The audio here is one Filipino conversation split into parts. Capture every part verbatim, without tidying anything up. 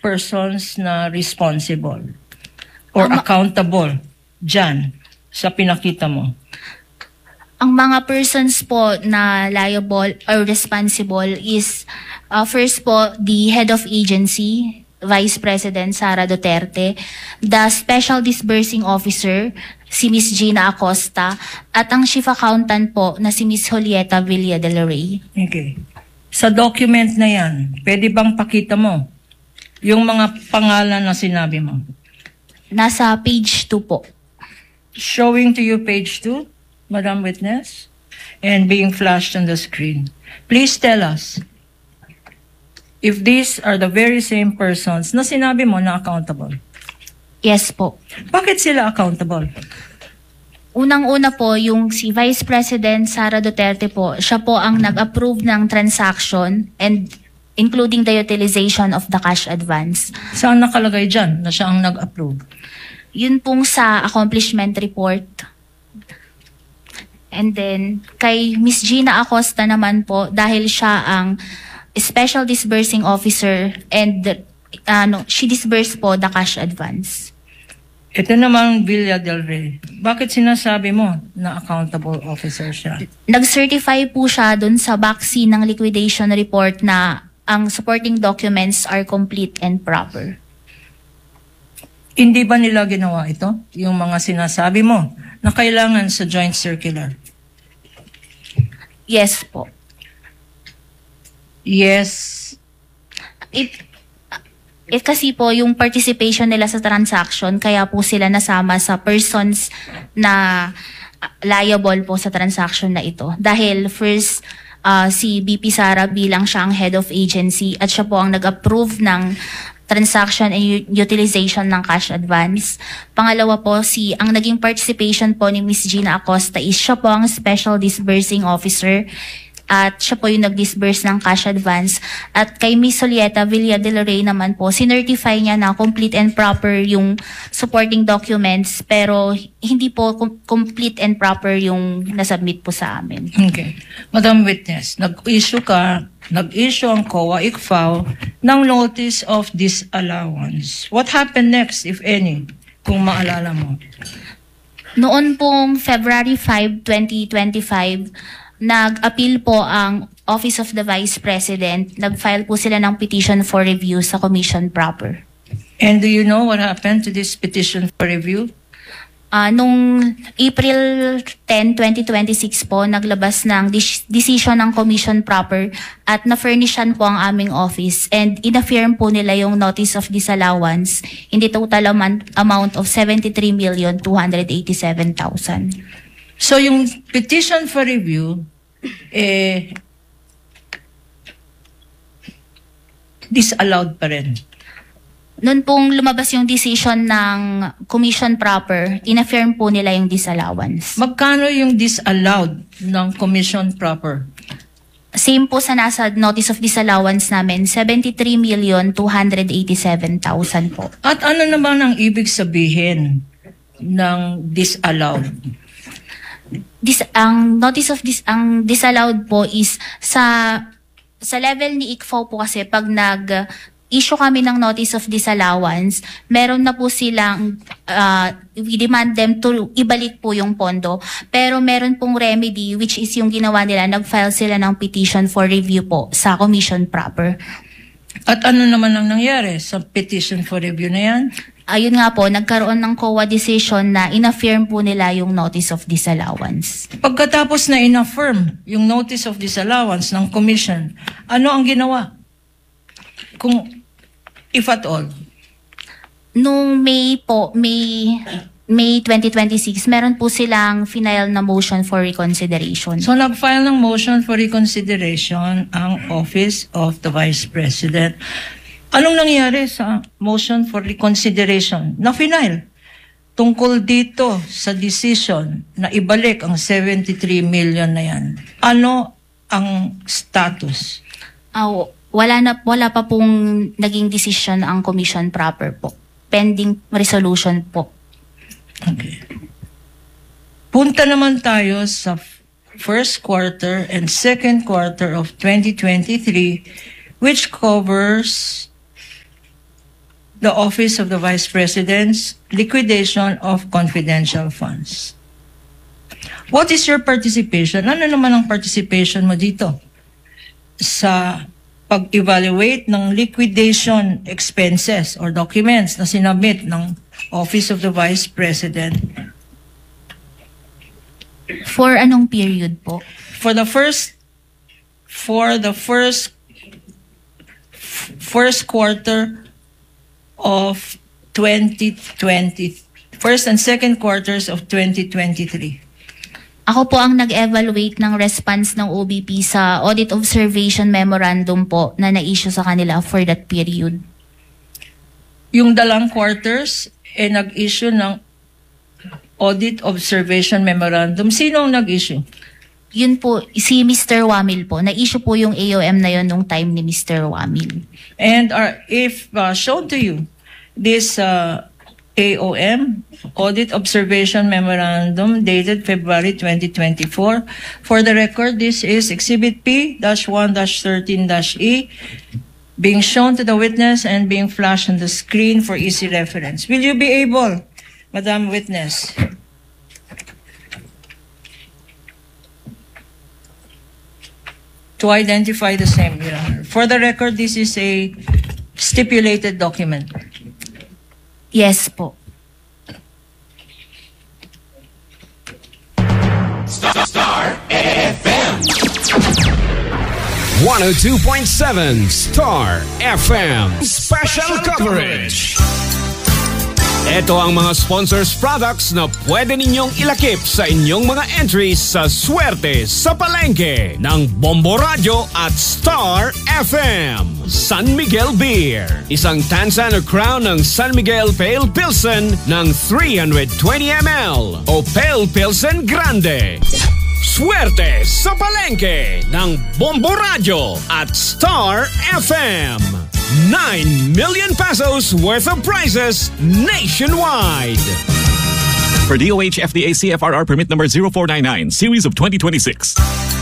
persons na responsible or Ang ma- accountable dyan sa pinakita mo? Ang mga persons po na liable or responsible is uh, first po the head of agency, Vice President Sara Duterte, the Special Disbursing Officer, si Miss Gina Acosta, at ang Chief Accountant po na si Miss Julieta Villa del Rey. Okay. Sa document na yan, pwede bang pakita mo yung mga pangalan na sinabi mo? Nasa page two po. Showing to you page two, Madam Witness, and being flashed on the screen. Please tell us if these are the very same persons na sinabi mo na accountable. Yes po. Bakit sila accountable? Unang-una po, yung si Vice President Sara Duterte po, siya po ang nag-approve ng transaction and including the utilization of the cash advance. Saan nakalagay dyan na siya ang nag-approve? Yun pong sa accomplishment report. And then, kay Miss Gina Acosta naman po, dahil siya ang Special Disbursing Officer and ano, she disbursed po the cash advance. Ito naman Villa del Rey. Bakit sinasabi mo na accountable officer siya? Nag-certify po siya dun sa backseat ng liquidation report na ang supporting documents are complete and proper. Hindi ba nila ginawa ito? Yung mga sinasabi mo na kailangan sa joint circular? Yes po. Yes. It, it kasi po yung participation nila sa transaction, kaya po sila nasama sa persons na liable po sa transaction na ito. Dahil first, uh, si B P Sara bilang siya ang head of agency at siya po ang nag-approve ng transaction and utilization ng cash advance. Pangalawa po, si ang naging participation po ni Miss Gina Acosta is siya po ang Special Disbursing Officer at siya po yung nag-disburse ng cash advance. At kay Miss Julieta Villa del Rey naman po, sinertify niya na complete and proper yung supporting documents pero hindi po com- complete and proper yung nasubmit po sa amin. Okay. Madam Witness, nag-issue ka, nag-issue ang C O A I C F A O ng notice of disallowance. What happened next, if any, kung maalala mo? Noon pong February fifth, twenty twenty-five, nag-appeal po ang Office of the Vice President. Nag-file po sila ng petition for review sa Commission proper. And do you know what happened to this petition for review? Uh, nung April tenth, twenty twenty-six po, naglabas ng dis- decision ng Commission proper at na-furnishan po ang aming office and inaffirm po nila yung notice of disallowance in the total amount, amount of seventy-three million two hundred eighty-seven thousand. So yung petition for review, eh, disallowed pa rin. Noon pong lumabas yung decision ng Commission proper, inaffirm po nila yung disallowance. Magkano yung disallowed ng commission proper? Same po sa nasa notice of disallowance namin, seventy-three million two hundred eighty-seven thousand po. At ano naman ang ibig sabihin ng disallowed? Dis, ang notice of dis, ang disallowed po is sa sa level ni I C F A O po kasi pag nag issue kami ng notice of disallowance, meron na po silang uh, we demand them to ibalik po yung pondo. Pero meron pong remedy which is yung ginawa nila, nag-file sila ng petition for review po sa Commission proper. At ano naman ang nangyari sa petition for review na yan? Ayun nga po, nagkaroon ng C O A decision na inaffirm po nila yung notice of disallowance. Pagkatapos na inaffirm yung notice of disallowance ng commission, ano ang ginawa? Kung, if at all? Noong May po, May, May twenty twenty-six, meron po silang final na motion for reconsideration. So nag-file ng motion for reconsideration ang Office of the Vice President. Anong nangyari sa motion for reconsideration na final? Tungkol dito sa decision na ibalik ang seventy-three million na yan. Ano ang status? Uh, wala, na, wala pa pong naging decision ang Commission proper po. Pending resolution po. Okay. Punta naman tayo sa first quarter and second quarter of twenty twenty-three, which covers the Office of the Vice President's liquidation of confidential funds. What is your participation? Ano naman ang participation mo dito sa pag-evaluate ng liquidation expenses or documents na sinabit ng Office of the Vice President? For anong period po? For the first for the first first quarter of twenty twenty, first and second quarters of twenty twenty-three. Ako po ang nag-evaluate ng response ng O B P sa Audit Observation Memorandum po na na-issue sa kanila for that period. Yung dalang quarters, eh nag-issue ng Audit Observation Memorandum. Sino ang nag-issue? Yun po, si Mister Wamil po. Na-issue po yung A O M na yun nung time ni Mister Wamil. And uh, if uh, shown to you, this uh, A O M, Audit Observation Memorandum, dated February twenty twenty-four. For the record, this is Exhibit P one thirteen E, being shown to the witness and being flashed on the screen for easy reference. Will you be able, Madam Witness, to identify the same? Your Honor. For the record, this is a stipulated document. Yes po. Star, Star F M one oh two point seven Star F M Special Coverage. Ito ang mga sponsors products na pwede ninyong ilakip sa inyong mga entries sa Swerte sa Palengke ng Bombo Radio at Star F M. San Miguel Beer. Isang tansa na crown ng San Miguel Pale Pilsen ng three hundred twenty milliliters o Pale Pilsen Grande. Swerte sa Palengke ng Bombo Radio at Star F M. nine million pesos worth of prizes nationwide. For D O H F D A C F R R permit number zero four nine nine, series of twenty twenty-six.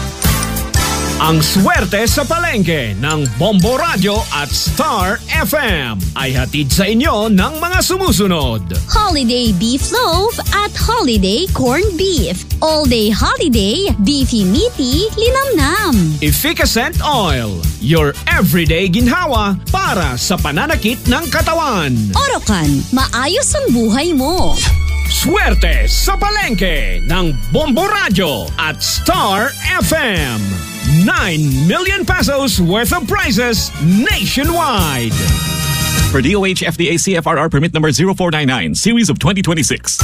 Ang swerte sa palengke ng Bombo Radio at Star F M ay hatid sa inyo ng mga sumusunod. Holiday Beef Loaf at Holiday Corned Beef. All-day holiday, beefy meaty, linamnam. Efficacent Oil, your everyday ginhawa para sa pananakit ng katawan. Orocan, maayos ang buhay mo. Swerte sa palengke ng Bombo Radio at Star F M. nine million pesos worth of prizes nationwide. For D O H F D A C F R R permit number zero four nine nine, series of twenty twenty-six.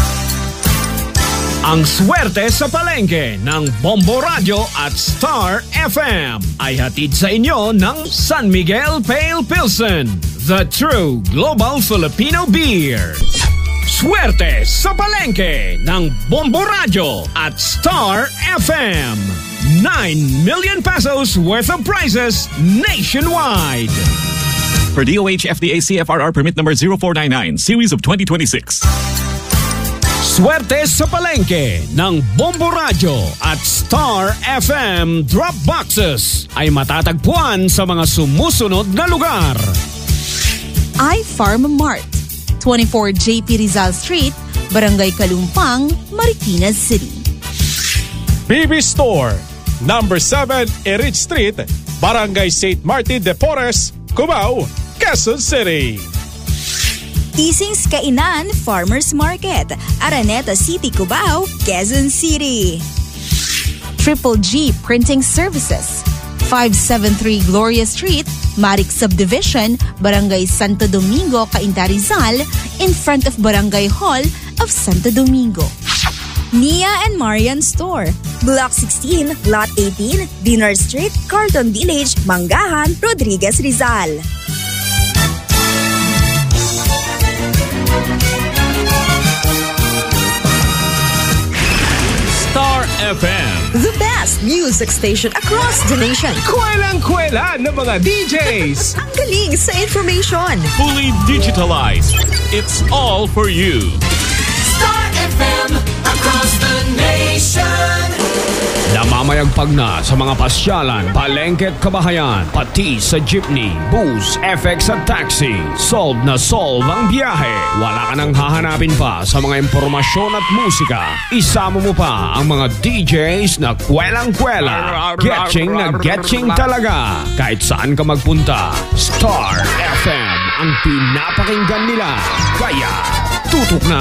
Ang swerte sa palengke ng Bombo Radio at Star F M ay hatid sa inyo ng San Miguel Pale Pilsen, the true global Filipino beer. Swerte sa palengke ng Bombo Radio at Star F M. nine million pesos worth of prizes nationwide. For D O H F D A C F R R permit number zero four nine nine, series of twenty twenty-six. Swerte sa palengke ng Bombo Radio at Star F M drop boxes ay matatagpuan sa mga sumusunod na lugar. iFarm Mart, twenty-four J P Rizal Street, Barangay Kalumpang, Marikina City. B B Store, number seven Erich Street, Barangay Saint Martin de Porres, Cubao, Quezon City. Ising's Kainan Farmers Market, Araneta City, Cubao, Quezon City. Triple G Printing Services, five seventy-three Gloria Street, Maric Subdivision, Barangay Santo Domingo, Cainta Rizal, in front of Barangay Hall of Santo Domingo. Nia and Marian Store, Block sixteen, Lot eighteen, Dinar Street, Carlton Village, Mangahan, Rodriguez, Rizal. Star F M, The best music station across the nation. Kwelang-kwela ng mga D Js. Ang galing sa information. Fully digitalized. It's all for you. Star F M. across the nation. Namamayagpag na sa mga pasyalan, palengke at kabahayan, pati sa jeepney, bus, F X at taxi. Solve na solve ang biyahe. Wala ka nang hahanapin pa sa mga impormasyon at musika. Isama mo pa ang mga D Js na kwelang-kwela. Getching na getching talaga. Kahit saan ka magpunta, Star F M ang pinapakinggan nila. Kaya, tutok na.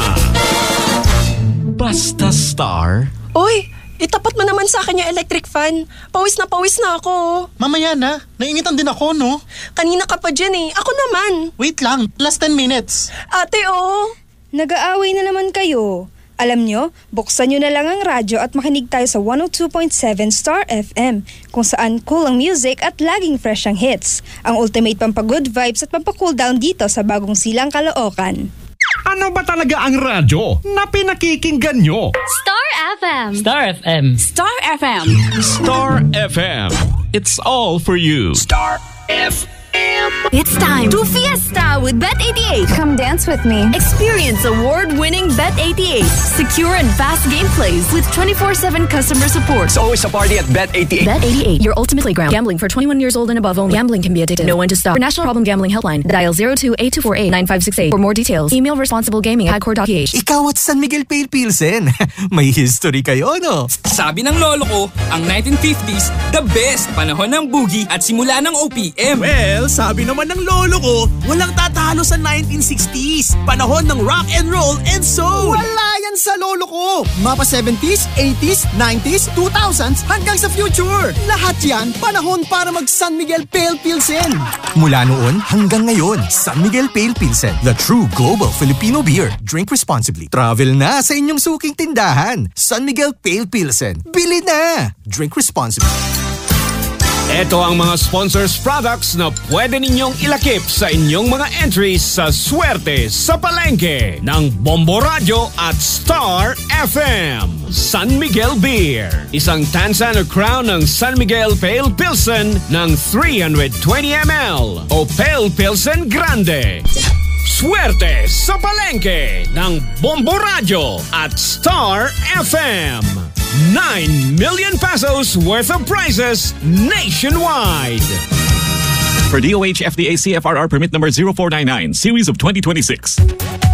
Basta Star. Uy! Itapat mo naman sa akin yung electric fan. Pawis na pawis na ako. Mamaya na. Nainitan din ako, no? Kanina ka pa dyan eh. Ako naman. Wait lang. Last ten minutes. Ate, oh. Nag-aaway na naman kayo. Alam nyo, buksan nyo na lang ang radyo at makinig tayo sa one oh two point seven Star F M, kung saan cool ang music at laging fresh ang hits. Ang ultimate pampagood vibes at pampacool down dito sa bagong silang Caloocan. Ano ba talaga ang radyo na pinakikinggan nyo? Star F M. Star F M. Star F M. Star F M. It's all for you. Star F M. It's time to fiesta with Bet eighty-eight. Come dance with me. Experience award-winning Bet eighty-eight. Secure and fast gameplays with twenty-four seven customer support. It's always a party at Bet eighty-eight. Bet eighty-eight, your ultimate playground. Gambling for twenty-one years old and above only. Gambling can be addictive. Know when to stop. For National Problem Gambling Helpline, dial zero two eight two four eight nine five six eight. For more details, email responsiblegaming at hagcore dot p h. Ikaw at San Miguel Pale Pilsen. May history kayo, no? Sabi ng lolo ko, ang nineteen fifties, the best panahon ng boogie at simula ng O P M. Well, sabi naman ng lolo ko, walang tatalo sa nineteen sixties. Panahon ng rock and roll and soul. Wala yan sa lolo ko. Mapa seventies, eighties, nineties, two thousands hanggang sa future. Lahat yan panahon para mag San Miguel Pale Pilsen. Mula noon hanggang ngayon, San Miguel Pale Pilsen, the true global Filipino beer. Drink responsibly. Travel na sa inyong suking tindahan. San Miguel Pale Pilsen. Bili na! Drink responsibly. Ito ang mga sponsors products na pwede ninyong ilakip sa inyong mga entries sa Swerte sa Palengke ng Bombo Radio at Star F M. San Miguel Beer. Isang tansa na crown ng San Miguel Pale Pilsen ng three hundred twenty milliliters o Pale Pilsen Grande. Swerte sa Palengke ng Bombo Radio at Star F M. nine million pesos worth of prizes nationwide. For D O H F D A C F R R permit number zero four nine nine, series of twenty twenty-six.